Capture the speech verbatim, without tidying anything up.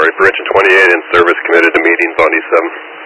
sorry, Bridge twenty-eight in service, committed to meetings on D seven.